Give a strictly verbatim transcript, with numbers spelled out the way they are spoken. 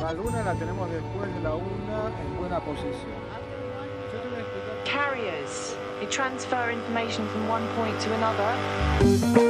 La luna la tenemos después de la una en buena posición. Yo te voy a explicar. Carriers. You transfer information from one point to another.